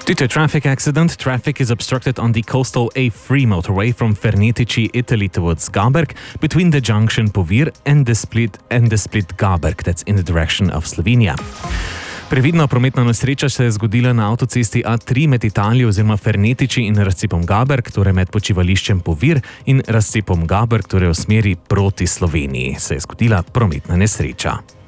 Due to a traffic accident, traffic is obstructed on the coastal A3 motorway from Fernetici, Italy towards Gaberg, between the junction Povir and the split Gaberg, that's in the direction of Slovenia. Previdna prometna nesreča se je zgodila na avtocesti A3 med Italijo oziroma Fernetici in razcepom Gaberg, torej med počivališčem Povir in razcepom Gaberg, torej v smeri proti Sloveniji, se je zgodila prometna nesreča.